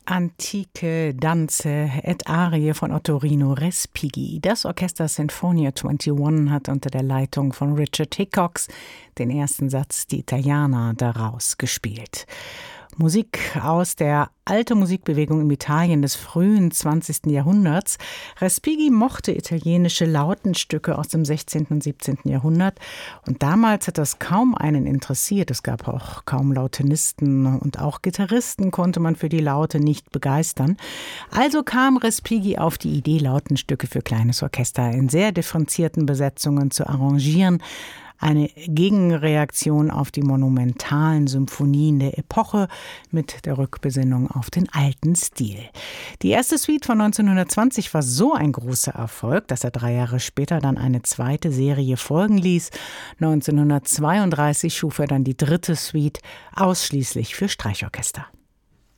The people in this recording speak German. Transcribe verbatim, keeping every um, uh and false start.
Antike Danze et Arie von Ottorino Respighi. Das Orchester Sinfonia einundzwanzig hat unter der Leitung von Richard Hickox den ersten Satz Die Italiana daraus gespielt. Musik aus der alten Musikbewegung in Italien des frühen zwanzigsten Jahrhunderts. Respighi mochte italienische Lautenstücke aus dem sechzehnten und siebzehnten Jahrhundert und damals hat das kaum einen interessiert. Es gab auch kaum Lautenisten und auch Gitarristen konnte man für die Laute nicht begeistern. Also kam Respighi auf die Idee, Lautenstücke für kleines Orchester in sehr differenzierten Besetzungen zu arrangieren. Eine Gegenreaktion auf die monumentalen Symphonien der Epoche mit der Rückbesinnung auf den alten Stil. Die erste Suite von neunzehnhundertzwanzig war so ein großer Erfolg, dass er drei Jahre später dann eine zweite Serie folgen ließ. neunzehnhundertzweiunddreißig schuf er dann die dritte Suite ausschließlich für Streichorchester.